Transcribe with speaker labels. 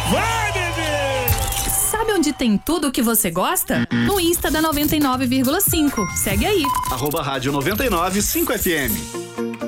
Speaker 1: Vai, bebê!
Speaker 2: Sabe onde tem tudo o que você gosta? No Insta da 99,5. Segue aí.
Speaker 3: @rádio 99.5 FM.